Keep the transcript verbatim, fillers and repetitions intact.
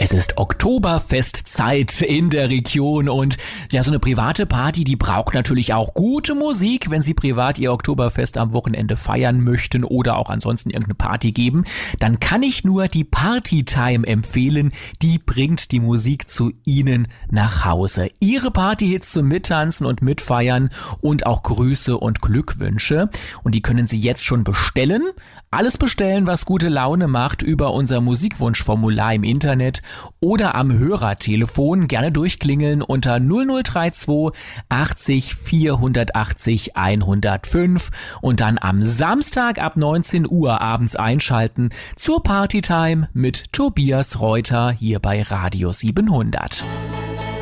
Es ist Oktoberfestzeit in der Region und ja, so eine private Party, die braucht natürlich auch gute Musik, wenn Sie privat Ihr Oktoberfest am Wochenende feiern möchten oder auch ansonsten irgendeine Party geben. Dann kann ich nur die Partytime empfehlen, die bringt die Musik zu Ihnen nach Hause. Ihre Partyhits zum Mittanzen und Mitfeiern und auch Grüße und Glückwünsche. Und die können Sie jetzt schon bestellen. Alles bestellen, was gute Laune macht, über unser Musikwunschformular im Internet oder am Hörertelefon. Gerne durchklingeln unter null null drei zwei achtzig vierhundertachtzig hundertfünf und dann am Samstag ab neunzehn Uhr abends einschalten zur Partytime mit Tobias Reuter hier bei Radio siebenhundert.